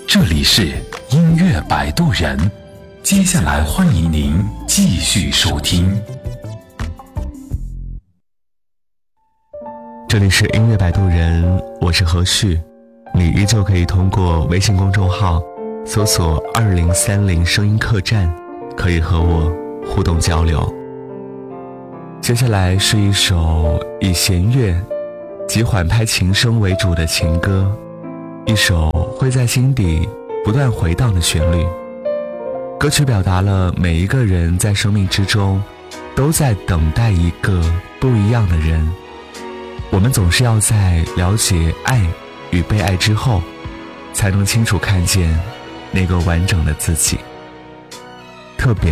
这里是音乐摆渡人，接下来欢迎您继续收听。 这里是音乐摆渡人，我是何旭，你依旧可以通过微信公众号搜索2030声音客栈，可以和我互动交流。接下来是一首以弦乐及缓拍琴声为主的情歌，一首会在心底不断回荡的旋律。歌曲表达了每一个人在生命之中都在等待一个不一样的人，我们总是要在了解爱与被爱之后，才能清楚看见那个完整的自己。特别